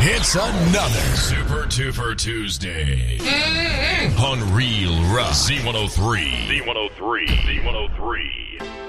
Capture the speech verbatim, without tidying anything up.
It's another Super Tufer Tuesday on Real Rock Z one oh three. Z one oh three. Z one oh three.